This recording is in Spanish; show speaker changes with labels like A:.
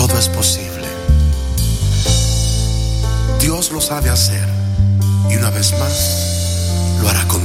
A: todo es posible. Dios lo sabe hacer y una vez más lo hará contigo.